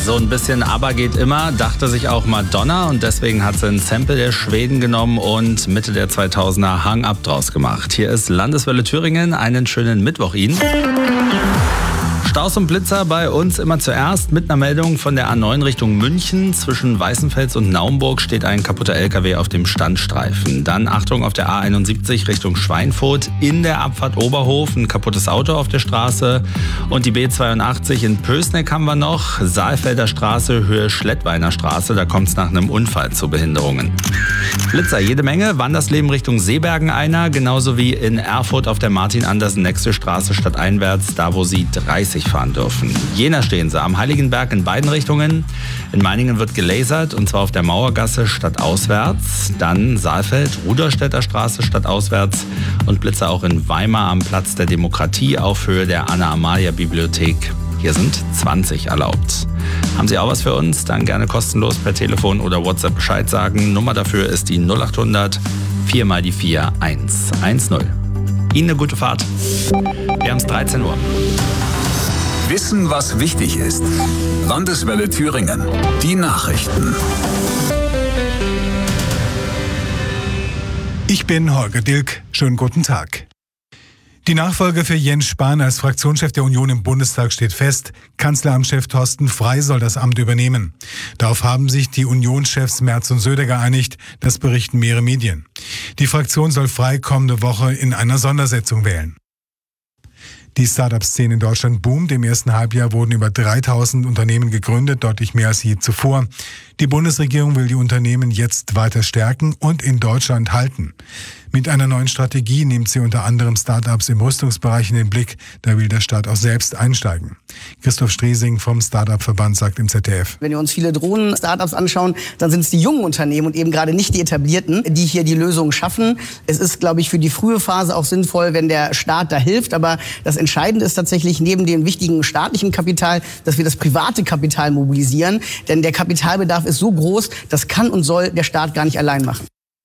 So ein bisschen Aber geht immer, dachte sich auch Madonna und deswegen hat sie ein Sample der Schweden genommen und Mitte der 2000er Hang Up draus gemacht. Hier ist Landeswelle Thüringen, einen schönen Mittwoch Ihnen. Staus und Blitzer bei uns immer zuerst mit einer Meldung von der A9 Richtung München. Zwischen Weißenfels und Naumburg steht ein kaputter LKW auf dem Standstreifen. Dann Achtung auf der A71 Richtung Schweinfurt. In der Abfahrt Oberhof ein kaputtes Auto auf der Straße. Und die B82 in Pößneck haben wir noch. Saalfelder Straße, Höhe Schlettweiner Straße. Da kommt es nach einem Unfall zu Behinderungen. Blitzer jede Menge. Wandersleben Richtung Seebergen einer. Genauso wie in Erfurt auf der Martin-Andersen-Nächste-Straße stadteinwärts. Da wo Sie 30 fahren dürfen. Jena stehen sie am Heiligenberg in beiden Richtungen. In Meiningen wird gelasert und zwar auf der Mauergasse stadtauswärts. Dann Saalfeld, Ruderstädter Straße stadtauswärts und Blitzer auch in Weimar am Platz der Demokratie auf Höhe der Anna-Amalia-Bibliothek. Hier sind 20 erlaubt. Haben Sie auch was für uns? Dann gerne kostenlos per Telefon oder WhatsApp Bescheid sagen. Nummer dafür ist die 0800 4 mal die 4 110. Ihnen eine gute Fahrt. Wir haben es 13 Uhr. Wissen, was wichtig ist. Landeswelle Thüringen. Die Nachrichten. Ich bin Holger Dilk. Schönen guten Tag. Die Nachfolge für Jens Spahn als Fraktionschef der Union im Bundestag steht fest. Kanzleramtschef Thorsten Frey soll das Amt übernehmen. Darauf haben sich die Unionschefs Merz und Söder geeinigt. Das berichten mehrere Medien. Die Fraktion soll Frey kommende Woche in einer Sondersitzung wählen. Die Start-up-Szene in Deutschland boomt. Im ersten Halbjahr wurden über 3000 Unternehmen gegründet, deutlich mehr als je zuvor. Die Bundesregierung will die Unternehmen jetzt weiter stärken und in Deutschland halten. Mit einer neuen Strategie nimmt sie unter anderem Start-ups im Rüstungsbereich in den Blick. Da will der Staat auch selbst einsteigen. Christoph Striesing vom Start-up-Verband sagt im ZDF. Wenn wir uns viele Drohnen-Startups anschauen, dann sind es die jungen Unternehmen und eben gerade nicht die etablierten, die hier die Lösungen schaffen. Es ist, glaube ich, für die frühe Phase auch sinnvoll, wenn der Staat da hilft. Aber das Entscheidende ist tatsächlich neben dem wichtigen staatlichen Kapital, dass wir das private Kapital mobilisieren. Denn der Kapitalbedarf ist so groß, das kann und soll der Staat gar nicht allein machen.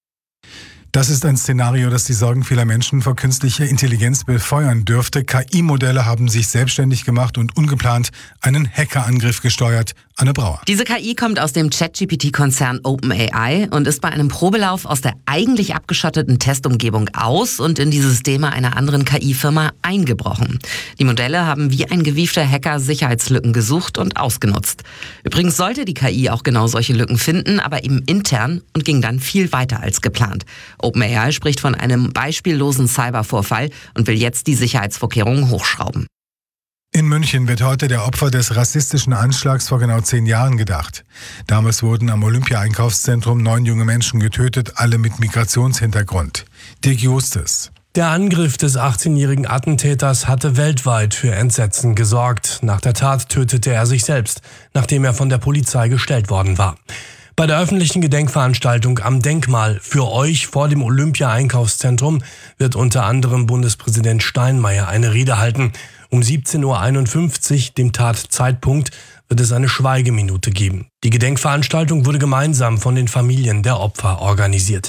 Das ist ein Szenario, das die Sorgen vieler Menschen vor künstlicher Intelligenz befeuern dürfte. KI-Modelle haben sich selbstständig gemacht und ungeplant einen Hackerangriff gesteuert. Anne Brauer. Diese KI kommt aus dem ChatGPT-Konzern OpenAI und ist bei einem Probelauf aus der eigentlich abgeschotteten Testumgebung aus und in die Systeme einer anderen KI-Firma eingebrochen. Die Modelle haben wie ein gewiefter Hacker Sicherheitslücken gesucht und ausgenutzt. Übrigens sollte die KI auch genau solche Lücken finden, aber eben intern und ging dann viel weiter als geplant. OpenAI spricht von einem beispiellosen Cybervorfall und will jetzt die Sicherheitsvorkehrungen hochschrauben. In München wird heute der Opfer des rassistischen Anschlags vor genau 10 Jahren gedacht. Damals wurden am Olympia-Einkaufszentrum 9 junge Menschen getötet, alle mit Migrationshintergrund. Dirk Justus. Der Angriff des 18-jährigen Attentäters hatte weltweit für Entsetzen gesorgt. Nach der Tat tötete er sich selbst, nachdem er von der Polizei gestellt worden war. Bei der öffentlichen Gedenkveranstaltung am Denkmal für euch vor dem Olympia-Einkaufszentrum wird unter anderem Bundespräsident Steinmeier eine Rede halten. Um 17:51 Uhr, dem Tatzeitpunkt, wird es eine Schweigeminute geben. Die Gedenkveranstaltung wurde gemeinsam von den Familien der Opfer organisiert.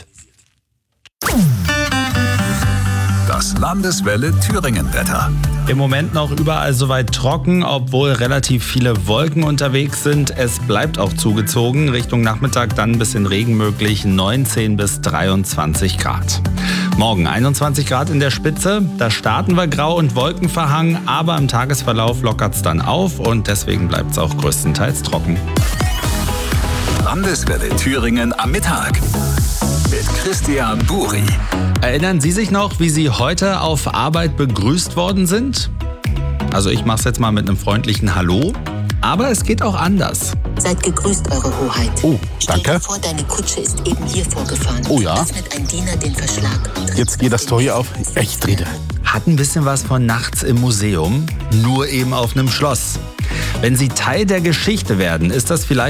Das Landeswelle Thüringen-Wetter. Im Moment noch überall soweit trocken, obwohl relativ viele Wolken unterwegs sind. Es bleibt auch zugezogen. Richtung Nachmittag dann ein bisschen Regen möglich, 19 bis 23 Grad. Morgen 21 Grad in der Spitze. Da starten wir grau und wolkenverhangen, aber im Tagesverlauf lockert es dann auf und deswegen bleibt es auch größtenteils trocken. Landeswelle Thüringen am Mittag. Mit Christian Buri. Erinnern Sie sich noch, wie Sie heute auf Arbeit begrüßt worden sind? Also ich mache es jetzt mal mit einem freundlichen Hallo. Aber es geht auch anders. Seid gegrüßt, Eure Hoheit. Oh, danke. Stell dir vor, deine Kutsche ist eben hier vorgefahren. Oh ja. Öffnet ein Diener den Verschlag. Jetzt geht das Tor hier auf. Ich rede. Hat ein bisschen was von nachts im Museum, nur eben auf einem Schloss. Wenn Sie Teil der Geschichte werden, ist das vielleicht